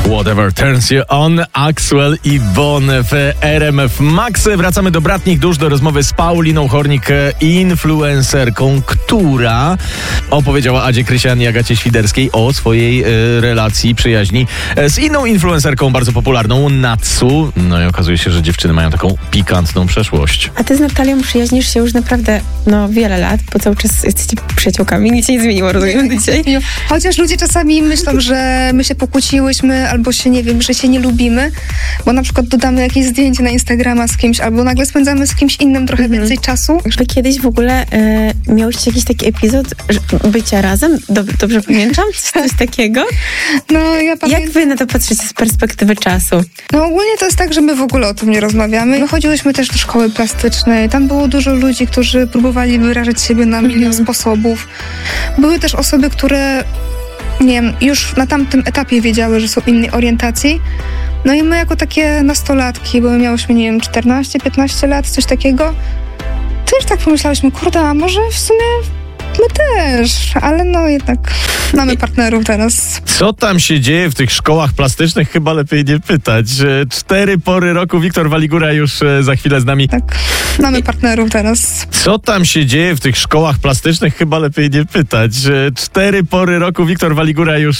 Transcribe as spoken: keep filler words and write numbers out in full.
Whatever Turns You On, Axwell i Bon w R M F Max. Wracamy do bratnich dusz, do rozmowy z Pauliną Hornik, influencerką, która opowiedziała Adzie Krysian i Agacie Świderskiej o swojej y, relacji, przyjaźni z inną influencerką bardzo popularną, Natsu. No i okazuje się, że dziewczyny mają taką pikantną przeszłość. A ty z Natalią przyjaźnisz się już naprawdę no wiele lat, bo cały czas jesteście przyjaciółkami. Nic się nie zmieniło, rozumiem dzisiaj. Chociaż ludzie czasami myślą, że my się pokłóciłyśmy, albo się, nie wiem, że się nie lubimy, bo na przykład dodamy jakieś zdjęcie na Instagrama z kimś, albo nagle spędzamy z kimś innym trochę mhm. więcej czasu. Wy kiedyś w ogóle y, miałyście jakiś taki epizod że, bycia razem? Dob- dobrze pamiętam? Coś, coś takiego? No, ja pamiętam. Jak wy na to patrzycie z perspektywy czasu? No ogólnie to jest tak, że my w ogóle o tym nie rozmawiamy. My chodziłyśmy też do szkoły plastycznej. Tam było dużo ludzi, którzy próbowali wyrażać siebie na milion mhm. sposobów. Były też osoby, które nie wiem, już na tamtym etapie wiedziały, że są innej orientacji. No i my jako takie nastolatki, bo my miałyśmy, nie wiem, czternaście piętnaście lat, coś takiego, też tak pomyślałyśmy, kurde, a może w sumie my też, ale no jednak mamy partnerów teraz. Co tam się dzieje w tych szkołach plastycznych? Chyba lepiej nie pytać. Cztery pory roku. Wiktor Waligura już za chwilę z nami. Tak, mamy partnerów teraz. Co tam się dzieje w tych szkołach plastycznych? Chyba lepiej nie pytać. Cztery pory roku. Wiktor Waligura już